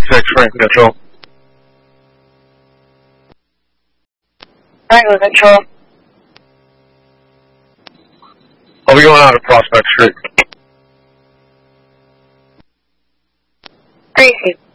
6, Franklin Control. Franklin Control. I'll be going out of Prospect Street. Gracie.